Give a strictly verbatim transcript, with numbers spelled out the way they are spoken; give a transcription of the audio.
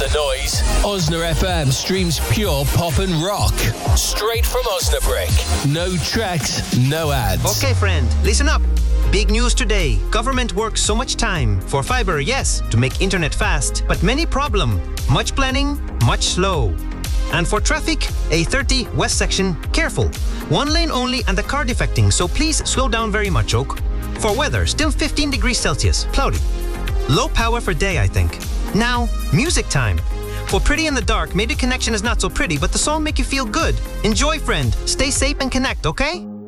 the noise. Osna F M streams pure pop and rock. Straight from Osnabrück. No tracks, no ads. Okay, friend, listen up. Big news today. Government works so much time. For fiber, yes, to make internet fast. But many problem. Much planning, much slow. And for traffic, A thirty west section, careful. One lane only and the car defecting, so please slow down very much, Oak. For weather, still fifteen degrees Celsius, cloudy. Low power for day, I think. Now, music time. For Pretty in the Dark, maybe connection is not so pretty, but the song make you feel good. Enjoy, friend. Stay safe and connect, okay?